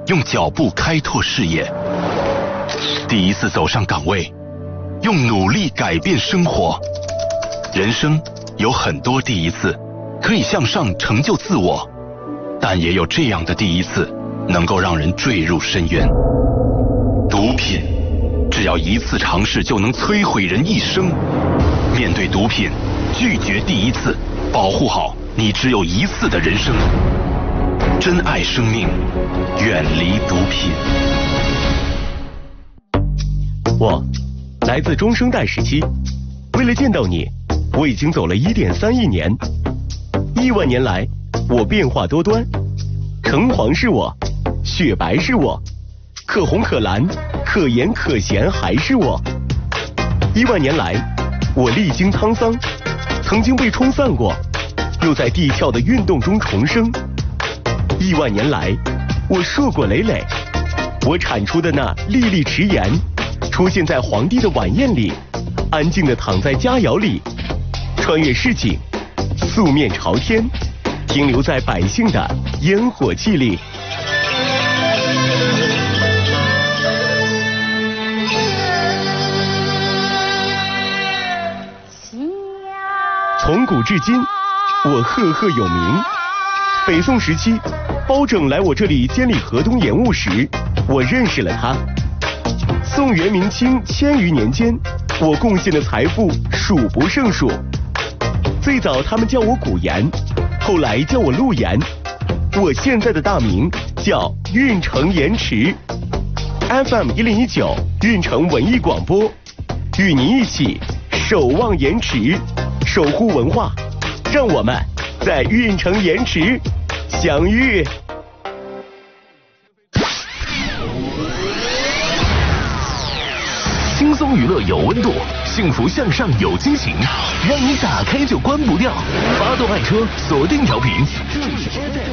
用脚步开拓视野，第一次走上岗位，用努力改变生活。人生有很多第一次，可以向上成就自我，但也有这样的第一次，能够让人坠入深渊。毒品，只要一次尝试就能摧毁人一生。面对毒品，拒绝第一次，保护好你只有一次的人生。珍爱生命，远离毒品。 我来自中生代时期，为了见到你，我已经走了1.3亿年。亿万年来，我变化多端，橙黄是我，雪白是我，可红可蓝，可盐可咸还是我。亿万年来，我历经沧桑，曾经被冲散过，又在地壳的运动中重生。亿万年来，我硕果累累，我产出的那粒粒迟盐，出现在皇帝的晚宴里，安静地躺在佳肴里，穿越市井，素面朝天，停留在百姓的烟火气里。从古至今，我赫赫有名。北宋时期，包拯来我这里监理河东盐务时，我认识了他。宋元明清1000余年间，我贡献的财富数不胜数。最早他们叫我古盐，后来叫我陆盐。我现在的大名叫运城盐池。FM 1019运城文艺广播，与您一起守望盐池，守护文化，让我们在运城盐池相遇。 轻松娱乐有温度，幸福向上有惊喜，让你打开就关不掉。发动爱车，锁定调频，这里是 FM